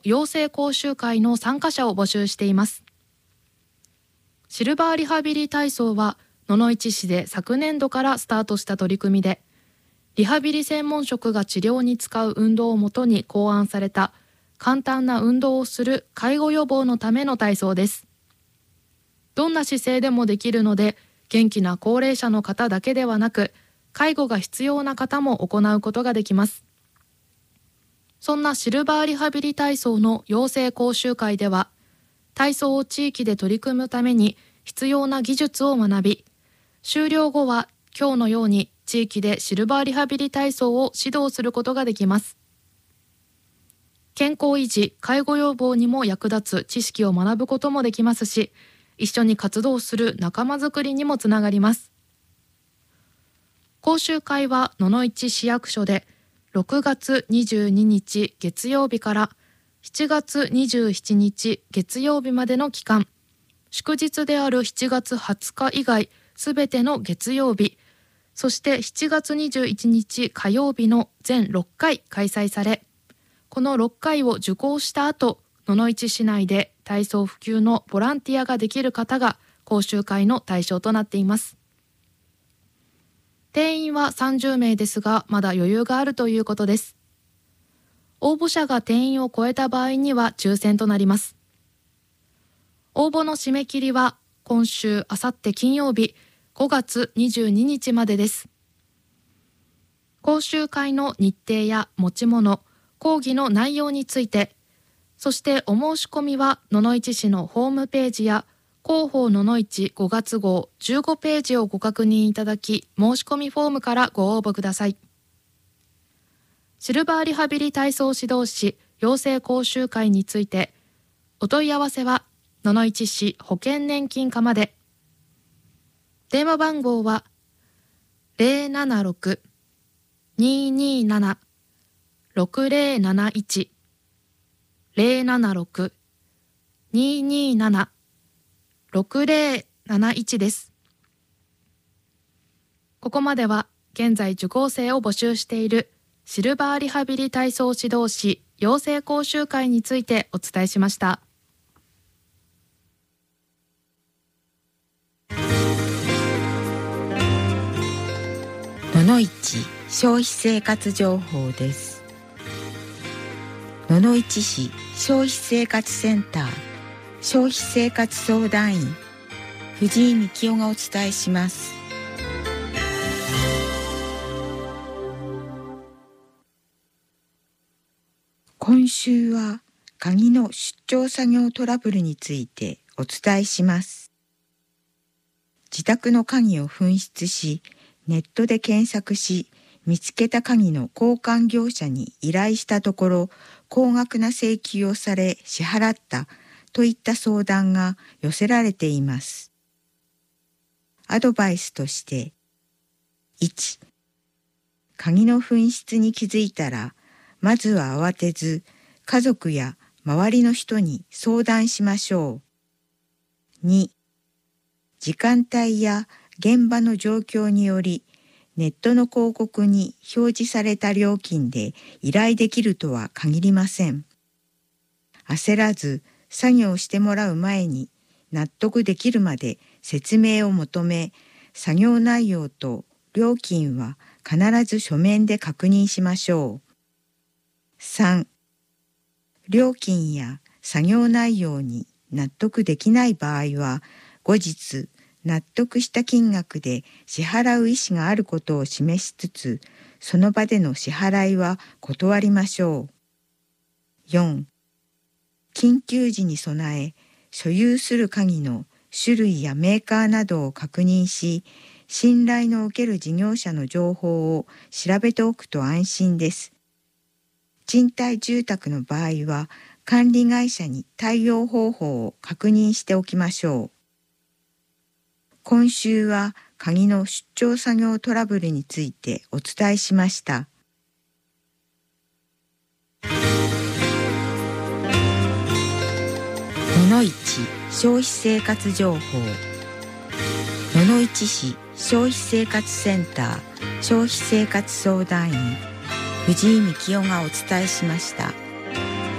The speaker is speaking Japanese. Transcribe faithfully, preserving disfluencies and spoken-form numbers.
養成講習会の参加者を募集しています。シルバーリハビリ体操は野々市市で昨年度からスタートした取り組みで、リハビリ専門職が治療に使う運動をもとに考案された簡単な運動をする介護予防のための体操です。どんな姿勢でもできるので、元気な高齢者の方だけではなく、介護が必要な方も行うことができます。そんなシルバーリハビリ体操の養成講習会では、体操を地域で取り組むために必要な技術を学び、終了後は今日のように地域でシルバーリハビリ体操を指導することができます。健康維持・介護予防にも役立つ知識を学ぶこともできますし、一緒に活動する仲間づくりにもつながります。講習会は野々市市役所でろくがつにじゅうににち月曜日からしちがつにじゅうしちにち月曜日までの期間、祝日であるしちがつはつか以外すべての月曜日、そしてしちがつにじゅういちにち火曜日の全ろっかい開催され、このろっかいを受講した後、野々市市内で体操普及のボランティアができる方が講習会の対象となっています。定員はさんじゅうめいですが、まだ余裕があるということです。応募者が定員を超えた場合には抽選となります。応募の締め切りは今週あさって金曜日ごがつにじゅうににちまでです。講習会の日程や持ち物、講義の内容について、そしてお申し込みは野々市市のホームページや広報野々市ごがつごうじゅうごページをご確認いただき、申し込みフォームからご応募ください。シルバーリハビリ体操指導士養成講習会について、お問い合わせは野々市市保険年金課まで。電話番号は ゼロななろく にーにーなな ろくゼロなないち ゼロななろく にーにーなな ろくゼロなないちです。ここまでは現在受講生を募集しているシルバーリハビリ体操指導士養成講習会についてお伝えしました。 野々市消費生活情報です。野々市市消費生活センター消費生活相談員藤井幹夫がお伝えします。今週は鍵の出張作業トラブルについてお伝えします。自宅の鍵を紛失し、ネットで検索し、見つけた鍵の交換業者に依頼したところ、高額な請求をされ支払ったといった相談が寄せられています。アドバイスとして、いち、鍵の紛失に気づいたら、まずは慌てず、家族や周りの人に相談しましょう。に、時間帯や現場の状況により、ネットの広告に表示された料金で依頼できるとは限りません。焦らず作業してもらう前に納得できるまで説明を求め、作業内容と料金は必ず書面で確認しましょう。さん、料金や作業内容に納得できない場合は、後日納得した金額で支払う意思があることを示しつつ、その場での支払いは断りましょう。よん、緊急時に備え、所有する鍵の種類やメーカーなどを確認し、信頼のおける事業者の情報を調べておくと安心です。賃貸住宅の場合は、管理会社に対応方法を確認しておきましょう。今週は鍵の出張作業トラブルについてお伝えしました。野々市消費生活情報。野々市市消費生活センター消費生活相談員藤井幹夫がお伝えしました。